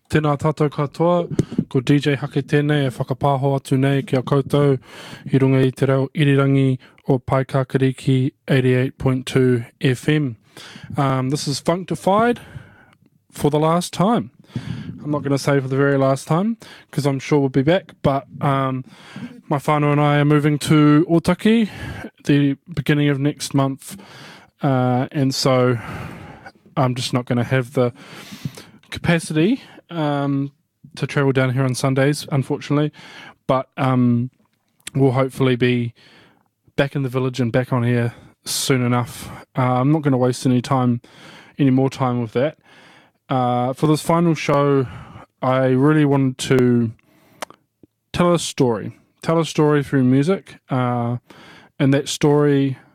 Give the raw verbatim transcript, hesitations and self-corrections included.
Tēnā tātou katoa, ko D J Hake tēnei e whakapāho atu nei ki a koutou I runga I te reo irirangi o Paikakariki eighty-eight point two F M. Um, this is Functified for the last time. I'm not going to say for the very last time, because I'm sure we'll be back, but um, my whānau and I are moving to Otaki the beginning of next month, uh, and so I'm just not going to have the capacity um, to travel down here on Sundays, unfortunately, but um, we'll hopefully be back in the village and back on here soon enough. Uh, I'm not going to waste any time, any more time with that. Uh, for this final show, I really wanted to tell a story, tell a story through music, uh, and that story